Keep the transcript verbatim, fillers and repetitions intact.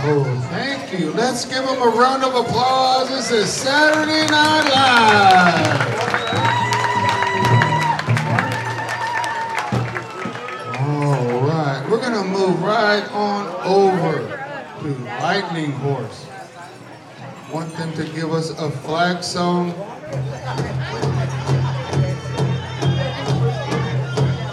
Oh, thank you. Let's give them a round of applause. This is Saturday Night Live. All right, we're gonna move right on over to Lightning Horse. Want them to give us a flag song.